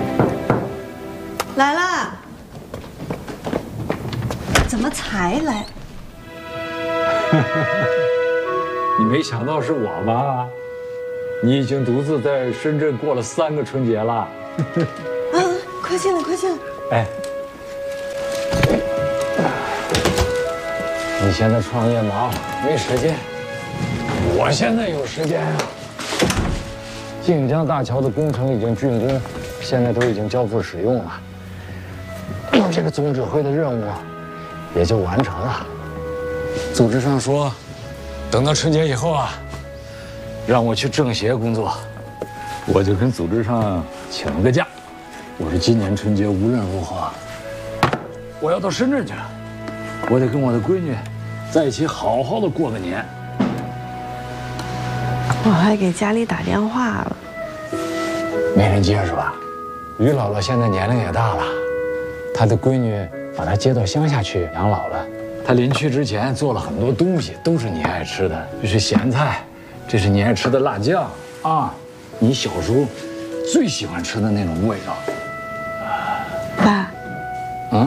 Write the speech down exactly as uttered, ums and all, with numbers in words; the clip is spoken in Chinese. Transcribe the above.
来啦！怎么才来？ 你没想到是我吧？你已经独自在深圳过了三个春节了。 啊，快进来，快进来！ 哎，你现在创业忙，没时间。我现在有时间呀、啊。晋江大桥的工程已经竣工，现在都已经交付使用了。这个总指挥的任务也就完成了。组织上说，等到春节以后啊，让我去政协工作，我就跟组织上请了个假。我说今年春节无论如何，我要到深圳去，我得跟我的闺女在一起好好的过个年。 我还给家里打电话了， 没人接是吧？于姥姥现在年龄也大了，她的闺女把她接到乡下去养老了。她临去之前做了很多东西，都是你爱吃的，这是咸菜，这是你爱吃的辣酱啊，你小时候最喜欢吃的那种味道。